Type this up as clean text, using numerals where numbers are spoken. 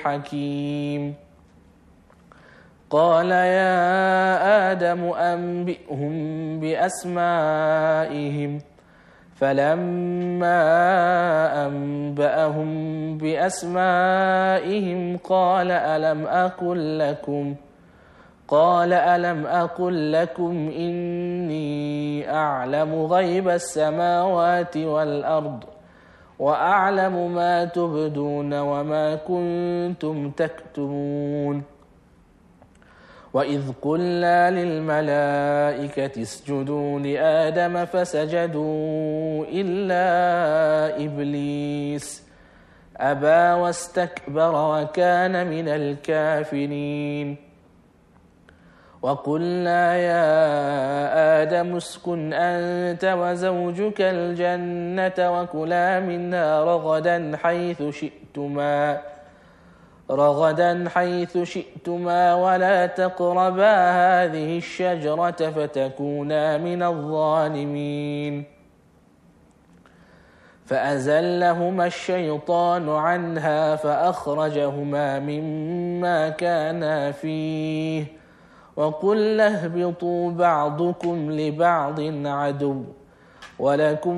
حكيم. قال يا آدم أنبئهم بأسمائهم. فلما أنبأهم بأسمائهم قال ألم أقل لكم إني أعلم غيب السماوات والأرض وأعلم ما تبدون وما كنتم تكتمون. وإذ قلنا للملائكة اسجدوا لآدم فسجدوا إلا إبليس أبى واستكبر وكان من الكافرين. وقلنا يا آدم اسكن أنت وزوجك الجنة وكلا منها رغدا حيث شئتما ولا تقربا هذه الشجرة فتكونا من الظالمين. فأزلهما الشيطان عنها فأخرجهما مما كانا فيه وقلنا اهبطوا بعضكم لبعض عدو ولكم